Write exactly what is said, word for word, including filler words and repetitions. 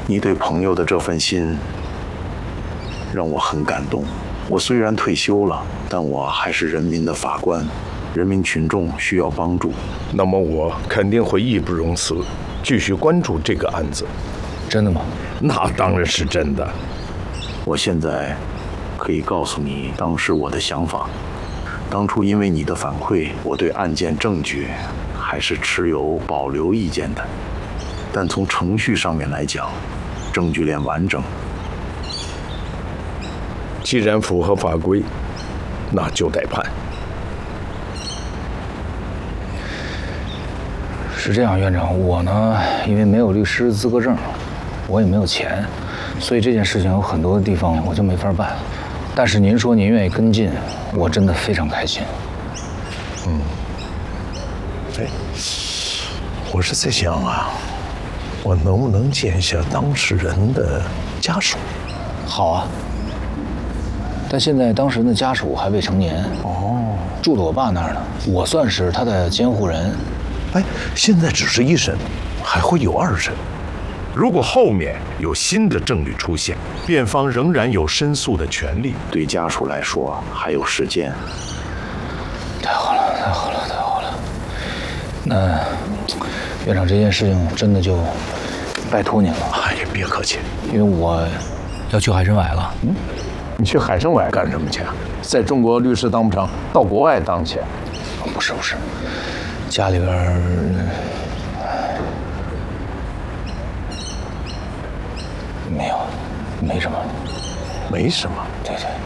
你对朋友的这份心让我很感动。我虽然退休了，但我还是人民的法官，人民群众需要帮助。 那么我肯定会义不容辞，继续关注这个案子。 真的吗？ 那当然是真的。 我现在可以告诉你当时我的想法。当初因为你的反馈，我对案件证据还是持有保留意见的。但从程序上面来讲，证据链完整。 既然符合法规，那就得判。 是这样，院长，我呢，因为没有律师资格证，我也没有钱，所以这件事情有很多地方我就没法办。但是您说您愿意跟进，我真的非常开心。 嗯，哎，我是在想啊，我能不能见一下当事人的家属？ 好啊。但现在当事人的家属还未成年， 哦， 住在我爸那儿呢，我算是他的监护人。 哎，现在只是一审，还会有二审。如果后面有新的证据出现，辩方仍然有申诉的权利。 对家属来说还有时间。 太好了，太好了，太好了。那院长，这件事情真的就拜托您了。 哎呀，别客气， 因为我要去海参崴了。 嗯，你去海参崴干什么去？在中国律师当不成，到国外当去？ 不是不是，家里边儿。没有，没什么， 没什么。 对对。